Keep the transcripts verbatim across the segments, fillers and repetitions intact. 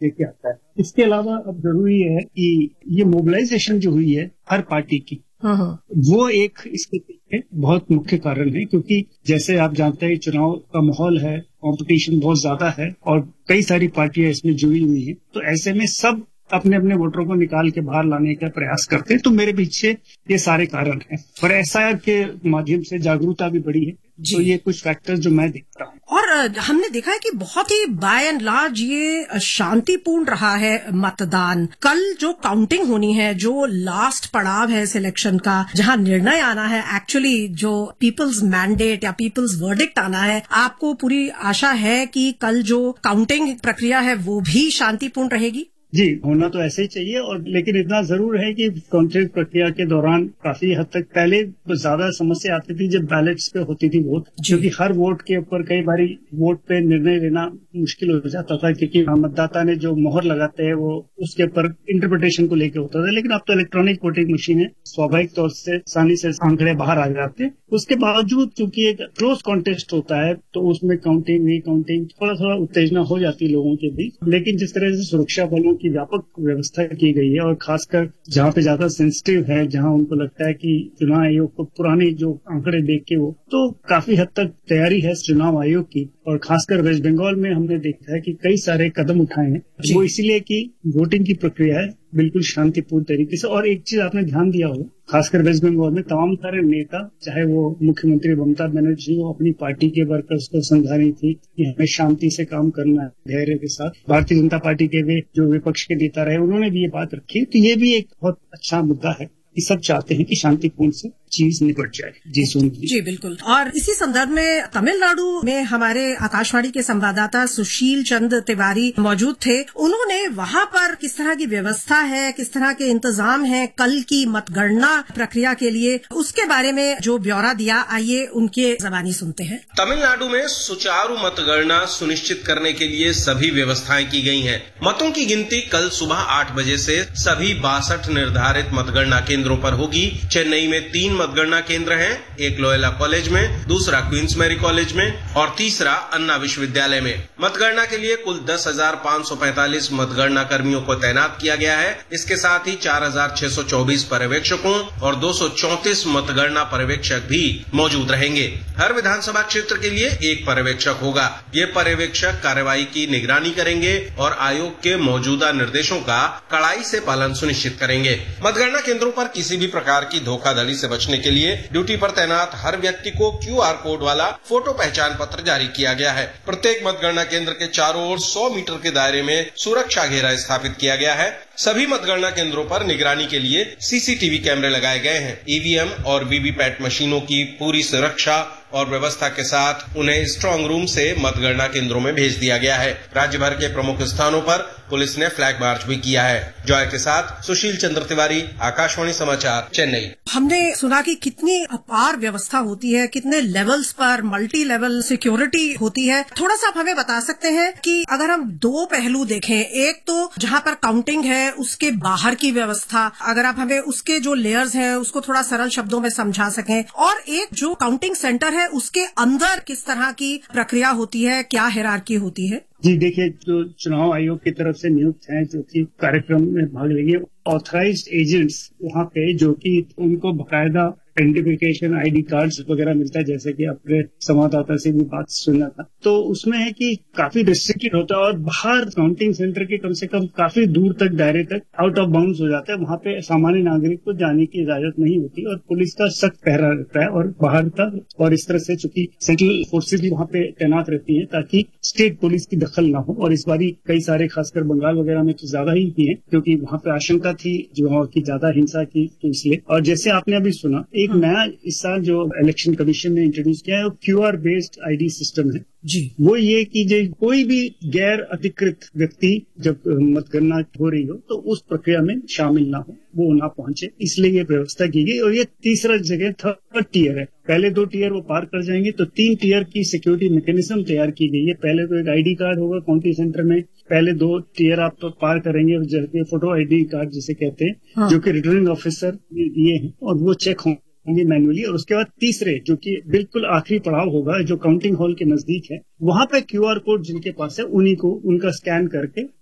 लेके आता है। इसके अलावा अब जरूरी है कि ये मोबिलाइजेशन जो हुई है हर पार्टी की, वो एक इसके पीछे बहुत मुख्य कारण है, क्योंकि जैसे आप जानते हैं चुनाव का माहौल है, कंपटीशन बहुत ज्यादा है और कई सारी पार्टियां इसमें जुड़ी हुई हैं। तो ऐसे में सब अपने अपने वोटरों को निकाल के बाहर लाने का प्रयास करते हैं। तो मेरे पीछे ये सारे कारण हैं और एसआईआर के माध्यम से जागरूकता भी बढ़ी है। तो ये कुछ फैक्टर्स जो मैं देखता हूँ। और हमने देखा है कि बहुत ही बाय एंड लार्ज ये शांतिपूर्ण रहा है मतदान। कल जो काउंटिंग होनी है, जो लास्ट पड़ाव है सिलेक्शन का, जहां निर्णय आना है, एक्चुअली जो पीपल्स मैंडेट या पीपल्स वर्डिक्ट आना है, आपको पूरी आशा है कि कल जो काउंटिंग प्रक्रिया है वो भी शांतिपूर्ण रहेगी? जी, होना तो ऐसे ही चाहिए। और लेकिन इतना जरूर है कि काउंटिंग प्रक्रिया के दौरान काफी हद तक पहले तो ज्यादा समस्या आती थी जब बैलेट्स पे होती थी वोट, क्योंकि हर वोट के ऊपर कई बारी वोट पे निर्णय लेना मुश्किल हो जाता था, क्योंकि मतदाता ने जो मोहर लगाते हैं वो उसके ऊपर इंटरप्रिटेशन को लेकर होता था। लेकिन अब तो इलेक्ट्रॉनिक वोटिंग मशीन है, स्वाभाविक तौर से आसानी से आंकड़े बाहर आ जाते हैं। उसके बावजूद चूंकि एक क्लोज कॉन्टेस्ट होता है तो उसमें काउंटिंग री काउंटिंग थोड़ा थोड़ा उत्तेजना हो जाती है लोगों के बीच। लेकिन जिस तरह से सुरक्षा बलों की व्यापक व्यवस्था की गई है और खासकर जहाँ पे ज्यादा सेंसिटिव है, जहाँ उनको लगता है कि चुनाव आयोग को पुराने जो आंकड़े देख के वो, तो काफी हद तक तैयारी है चुनाव आयोग की। और खासकर वेस्ट बंगाल में हमने देखा है कि कई सारे कदम उठाए हैं, वो इसीलिए कि वोटिंग की प्रक्रिया है बिल्कुल शांतिपूर्ण तरीके से। और एक चीज आपने ध्यान दिया होगा, खासकर वेस्ट बंगाल में तमाम सारे नेता, चाहे वो मुख्यमंत्री ममता बनर्जी वो अपनी पार्टी के वर्कर्स को समझा रही थी कि हमें शांति से काम करना है धैर्य के साथ। भारतीय जनता पार्टी के वे जो विपक्ष के नेता रहे उन्होंने भी ये बात रखी। तो ये भी एक बहुत अच्छा मुद्दा है कि सब चाहते हैं कि शांतिपूर्ण से चीज निपट जाए। जी सुन जी बिल्कुल। और इसी संदर्भ में तमिलनाडु में हमारे आकाशवाणी के संवाददाता सुशील चंद्र तिवारी मौजूद थे। उन्होंने वहां पर किस तरह की व्यवस्था है, किस तरह के इंतजाम है कल की मतगणना प्रक्रिया के लिए, उसके बारे में जो ब्यौरा दिया, आइए उनके जबानी सुनते हैं। तमिलनाडु में सुचारू मतगणना सुनिश्चित करने के लिए सभी व्यवस्थाएं की गई हैं। मतों की गिनती कल सुबह आठ बजे से सभी बासठ निर्धारित मतगणना केंद्रों पर होगी। चेन्नई में तीन मतगणना केंद्र हैं, एक लोयोला कॉलेज में, दूसरा क्वींस मैरी कॉलेज में और तीसरा अन्ना विश्वविद्यालय में। मतगणना के लिए कुल दस हजार पाँच सौ पैंतालीस मतगणना कर्मियों को तैनात किया गया है। इसके साथ ही चार हजार छह सौ चौबीस पर्यवेक्षकों और दो सौ चौंतीस मतगणना पर्यवेक्षक भी मौजूद रहेंगे। हर विधानसभा क्षेत्र के लिए एक पर्यवेक्षक होगा। ये पर्यवेक्षक कार्रवाई की निगरानी करेंगे और आयोग के मौजूदा निर्देशों का कड़ाई से पालन सुनिश्चित करेंगे। मतगणना केंद्रों पर किसी भी प्रकार की धोखाधड़ी से बचने के लिए ड्यूटी पर तैनात हर व्यक्ति को क्यू आर कोड वाला फोटो पहचान पत्र जारी किया गया है। प्रत्येक मतगणना केंद्र के चारों ओर सौ मीटर के दायरे में सुरक्षा घेरा स्थापित किया गया है। सभी मतगणना केंद्रों पर निगरानी के लिए सी सी टी वी कैमरे लगाए गए हैं। ई वी एम और वी वी पैट मशीनों की पूरी सुरक्षा और व्यवस्था के साथ उन्हें स्ट्रांग रूम से मतगणना केंद्रों में भेज दिया गया है। राज्य भर के प्रमुख स्थानों पर पुलिस ने फ्लैग मार्च भी किया है। जॉय के साथ सुशील चंद्र तिवारी, आकाशवाणी समाचार, चेन्नई। हमने सुना कि कितनी अपार व्यवस्था होती है, कितने लेवल्स पर मल्टी लेवल सिक्योरिटी होती है। थोड़ा सा आप हमें बता सकते हैं कि अगर हम दो पहलू देखें, एक तो जहां पर काउंटिंग है उसके बाहर की व्यवस्था, अगर आप हमें उसके जो लेयर्स हैं उसको थोड़ा सरल शब्दों में समझा सकें, और एक जो काउंटिंग सेंटर है उसके अंदर किस तरह की प्रक्रिया होती है, क्या हायरार्की होती है? जी देखिए, जो चुनाव आयोग की तरफ से नियुक्त हैं जो कि कार्यक्रम में भाग लेंगे, ऑथराइज्ड एजेंट्स वहाँ पे जो कि उनको बाकायदा आइडेंटिफिकेशन आईडी कार्ड्स वगैरह मिलता है, जैसे कि अपने संवाददाता से भी बात सुना था। तो उसमें है कि काफी रिस्ट्रिक्टेड होता है और बाहर काउंटिंग सेंटर के कम से कम काफी दूर तक दायरे तक आउट ऑफ बाउंड्स हो जाता है। वहाँ पे सामान्य नागरिक को जाने की इजाजत नहीं होती और पुलिस का सख्त पहरा रहता है और बाहर का, और इस तरह से चूंकि सेंट्रल फोर्सेज भी वहाँ पे तैनात रहती है ताकि स्टेट पुलिस की दखल न हो। और इस बारी कई सारे खासकर बंगाल वगैरह में तो ज्यादा ही किए क्योंकि वहाँ पे आशंका थी जो की ज्यादा हिंसा की, तो इसलिए। और जैसे आपने अभी सुना, एक नया इस साल जो इलेक्शन कमीशन ने इंट्रोड्यूस किया है वो Q R based ID system है जी। वो ये कि जो कोई भी गैर अधिकृत व्यक्ति जब मतगणना हो रही हो तो उस प्रक्रिया में शामिल ना हो, वो ना पहुंचे, इसलिए ये व्यवस्था की गई। और ये तीसरा जगह थर्ड टीयर है। पहले दो टीयर वो पार कर जाएंगे तो तीन टीयर की सिक्योरिटी मैकेनिज्म तैयार की गई है। पहले तो एक आईडी कार्ड होगा काउंटिंग सेंटर में, पहले दो टीयर आप तो पार करेंगे जैसे फोटो आईडी कार्ड जिसे कहते हैं, हाँ। जो कि रिटर्निंग ऑफिसर ये है और वो चेक होंगे होंगे मैनुअली। और उसके बाद तीसरे जो कि बिल्कुल आखिरी पड़ाव होगा जो काउंटिंग हॉल के नजदीक है, वहां पे क्यू आर कोड जिनके पास है उन्हीं को उनका स्कैन करके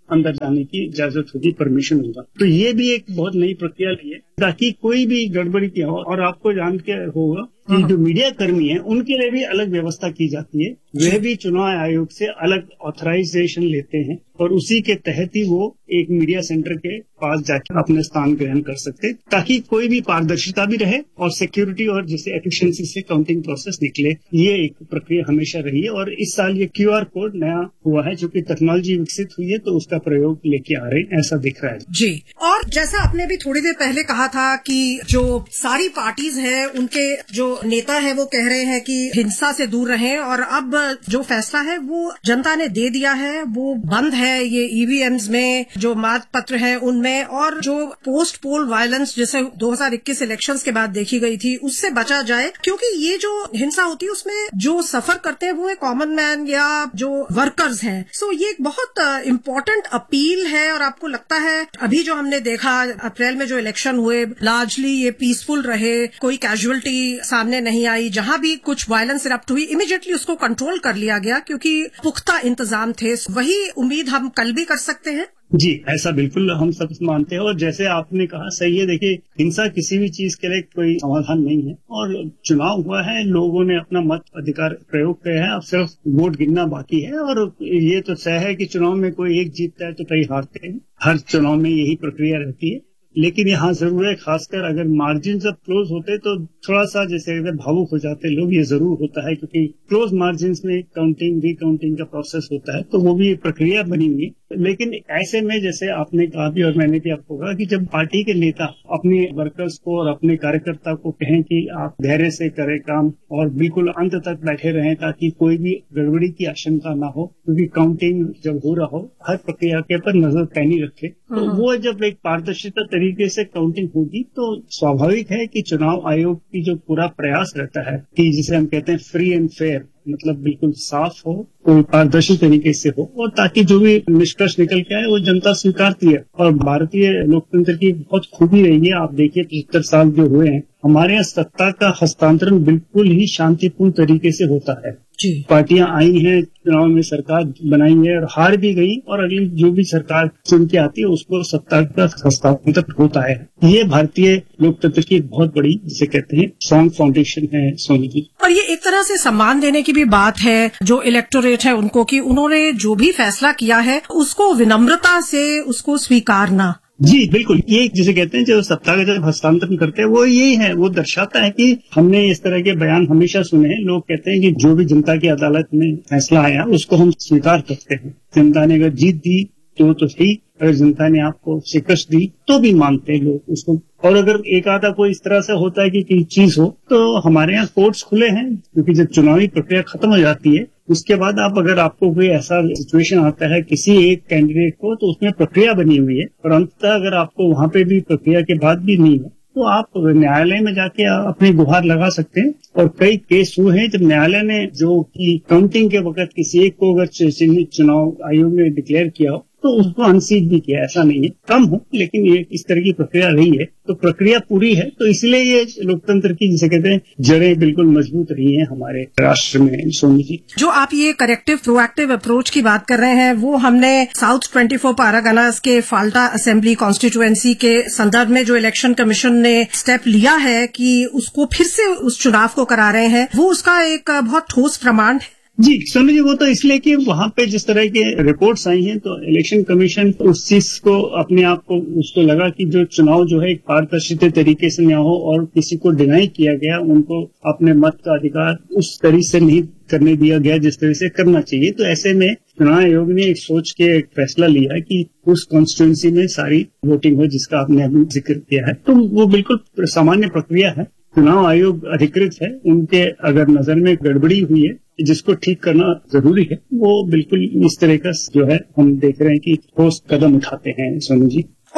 अंदर जाने की इजाजत होगी, परमिशन होगा। तो ये भी एक बहुत नई प्रक्रिया ली है ताकि कोई भी गड़बड़ी की हो। और आपको जान के होगा कि जो मीडिया कर्मी है उनके लिए भी अलग व्यवस्था की जाती है। वे भी चुनाव आयोग से अलग ऑथराइजेशन लेते हैं और उसी के तहत ही वो एक मीडिया सेंटर के पास जाकर अपने स्थान ग्रहण कर सकते हैं, ताकि कोई भी पारदर्शिता भी रहे और सिक्योरिटी और जैसे एफिशिएंसी से काउंटिंग प्रोसेस निकले। ये एक प्रक्रिया हमेशा रही है और इस साल ये क्यूआर कोड नया हुआ है, जो कि टेक्नोलॉजी विकसित हुई है तो उसका प्रयोग लेके आ रहे हैं, ऐसा दिख रहा है जी। और जैसा आपने भी थोड़ी देर पहले कहा था कि जो सारी पार्टीज हैं उनके जो नेता है वो कह रहे हैं कि हिंसा से दूर रहें, और अब जो फैसला है वो जनता ने दे दिया है, वो बंद है ये ईवीएम्स में जो मत पत्र है उनमें, और जो पोस्ट पोल वायलेंस जैसे दो हज़ार इक्कीस इलेक्शंस के बाद देखी गई थी उससे बचा जाए, क्योंकि ये जो हिंसा होती है उसमें जो सफर करते हैं वो है कॉमन मैन या जो वर्कर्स हैं। सो ये एक बहुत इम्पोर्टेंट अपील है। और आपको लगता है अभी जो हमने देखा अप्रैल में जो इलेक्शन हुए लार्जली ये पीसफुल रहे, कोई कैजुअलिटी सामने नहीं आई, जहां भी कुछ वायलेंस इरप्ट हुई इमीडिएटली उसको कंट्रोल कर लिया गया क्योंकि पुख्ता इंतजाम थे। वही उम्मीद हम कल भी कर सकते हैं। जी, ऐसा बिल्कुल हम सब मानते हैं। और जैसे आपने कहा सही है, देखिए हिंसा किसी भी चीज के लिए कोई समाधान नहीं है और चुनाव हुआ है, लोगों ने अपना मत अधिकार प्रयोग किया है, अब सिर्फ वोट गिनना बाकी है। और ये तो तय है कि चुनाव में कोई एक जीतता है तो कई हारते हैं, हर चुनाव में यही प्रक्रिया रहती है। लेकिन यहाँ जरूर है, खासकर अगर मार्जिन जब क्लोज होते तो थोड़ा सा जैसे अगर भावुक हो जाते लोग, ये जरूर होता है क्योंकि क्लोज मार्जिन में काउंटिंग रिकाउंटिंग का प्रोसेस होता है, तो वो भी एक प्रक्रिया बनी हुई है। लेकिन ऐसे में जैसे आपने कहा भी और मैंने भी आपको कहा कि जब पार्टी के नेता अपने वर्कर्स को और अपने कार्यकर्ता को कहें कि आप धैर्य से करें काम और बिल्कुल अंत तक बैठे रहें ताकि कोई भी गड़बड़ी की आशंका ना हो, क्योंकि काउंटिंग जब हो रहा हो हर प्रक्रिया के पर नजर पैनी रखे, तो वो जब एक पारदर्शिता तरीके से काउंटिंग होगी तो स्वाभाविक है कि चुनाव आयोग की जो पूरा प्रयास रहता है कि जिसे हम कहते हैं फ्री एंड फेयर, मतलब बिल्कुल साफ हो, कोई पारदर्शी तरीके से हो, और ताकि जो भी निष्कर्ष निकल के आए वो जनता स्वीकारती है। और भारतीय लोकतंत्र की बहुत खूबी रही है। आप देखिए पचहत्तर साल जो हुए हैं, हमारे यहाँ सत्ता का हस्तांतरण बिल्कुल ही शांतिपूर्ण तरीके से होता है। पार्टियां आई हैं, चुनाव में सरकार बनाई है और हार भी गई, और अगली जो भी सरकार चुन के आती है उसको सत्ता का हस्तांतरण होता है। ये भारतीय लोकतंत्र की बहुत बड़ी, जिसे कहते हैं, स्ट्रॉन्ग फाउंडेशन है सोनी जी। और ये एक तरह से सम्मान देने की भी बात है जो इलेक्टोरेट है उनको, कि उन्होंने जो भी फैसला किया है उसको विनम्रता से उसको स्वीकारना। जी बिल्कुल, ये जिसे कहते हैं जो सत्ता का जब हस्तांतरण करते हैं वो यही है, वो दर्शाता है कि हमने इस तरह के बयान हमेशा सुने हैं। लोग कहते हैं कि जो भी जनता की अदालत में फैसला आया उसको हम स्वीकार करते हैं। जनता ने अगर जीत दी तो तो सही, अगर जनता ने आपको शिकस्त दी तो भी मानते हैं लोग उसको। और अगर एक आधा कोई इस तरह से होता है कि कोई चीज हो, तो हमारे यहाँ कोर्ट्स खुले हैं, क्योंकि जब चुनावी प्रक्रिया खत्म हो जाती है उसके बाद आप अगर आपको कोई ऐसा सिचुएशन आता है किसी एक कैंडिडेट को, तो उसमें प्रक्रिया बनी हुई है, और अंततः अगर आपको वहां पे भी प्रक्रिया के बाद भी नहीं है तो आप न्यायालय में जाके अपनी गुहार लगा सकते हैं। और कई केस हुए हैं जब न्यायालय ने जो कि काउंटिंग के वक्त किसी एक को अगर चुनाव आयोग ने डिक्लेयर किया हो तो उसको अनसीट भी किया, ऐसा नहीं है, कम हो, लेकिन ये इस तरह की प्रक्रिया रही है, तो प्रक्रिया पूरी है। तो इसलिए ये लोकतंत्र की, जिसे कहते हैं, जड़ें बिल्कुल मजबूत रही हैं हमारे राष्ट्र में। सोनी जी, जो आप ये करेक्टिव प्रोएक्टिव अप्रोच की बात कर रहे हैं वो हमने साउथ चौबीस पारागनास के फाल्टा असेंबली कॉन्स्टिट्यूएंसी के संदर्भ में जो इलेक्शन कमीशन ने स्टेप लिया है कि उसको फिर से उस चुनाव को करा रहे हैं, वो उसका एक बहुत ठोस प्रमाण है। जी सोनी जी, वो तो इसलिए कि वहां पे जिस तरह के रिपोर्ट्स आई हैं तो इलेक्शन कमीशन उस चीज को अपने आप को उसको लगा कि जो चुनाव जो है एक पारदर्शी तरीके से न हो और किसी को डिनाई किया गया, उनको अपने मत का अधिकार उस तरीके से नहीं करने दिया गया जिस तरह से करना चाहिए। तो ऐसे में चुनाव आयोग ने एक सोच के एक फैसला लिया कि उस कॉन्स्टिट्यूंसी में सारी वोटिंग हो, जिसका आपने अभी जिक्र किया है। तो वो बिल्कुल सामान्य प्रक्रिया है। चुनाव आयोग अधिकृत है, उनके अगर नजर में गड़बड़ी हुई है जिसको ठीक करना जरूरी है, वो बिल्कुल इस तरह का जो है हम देख रहे हैं कि ठोस कदम उठाते हैं सोनू जी।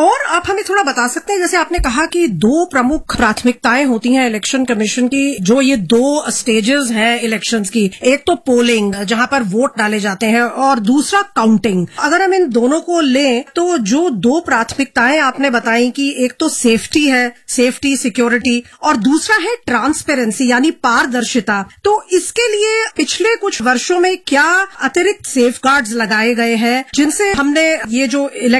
और आप हमें थोड़ा बता सकते हैं, जैसे आपने कहा कि दो प्रमुख प्राथमिकताएं होती हैं इलेक्शन कमीशन की, जो ये दो स्टेजेस हैं इलेक्शंस की, एक तो पोलिंग जहां पर वोट डाले जाते हैं और दूसरा काउंटिंग। अगर हम इन दोनों को लें तो जो दो प्राथमिकताएं आपने बताई कि एक तो सेफ्टी है, सेफ्टी सिक्योरिटी, और दूसरा है ट्रांसपेरेंसी यानी पारदर्शिता, तो इसके लिए पिछले कुछ वर्षों में क्या अतिरिक्त सेफगार्ड्स लगाए गए हैं जिनसे हमने ये जो